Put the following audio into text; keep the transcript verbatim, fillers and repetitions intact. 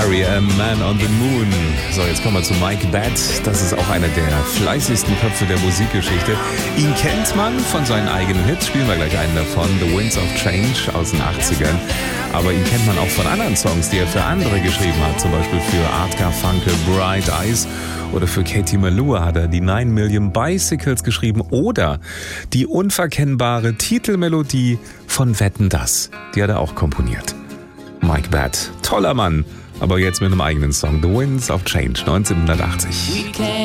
R E M, Man on the Moon. So, jetzt kommen wir zu Mike Batt. Das ist auch einer der fleißigsten Köpfe der Musikgeschichte. Ihn kennt man von seinen eigenen Hits. Spielen wir gleich einen davon. The Winds of Change aus den achtzigern. Aber ihn kennt man auch von anderen Songs, die er für andere geschrieben hat. Zum Beispiel für Art Garfunkel, Bright Eyes. Oder für Katie Malua hat er die Nine Million Bicycles geschrieben. Oder die unverkennbare Titelmelodie von Wetten, dass. Die hat er auch komponiert. Mike Batt, toller Mann. Aber jetzt mit einem eigenen Song. The Winds of Change, neunzehnhundertachtzig.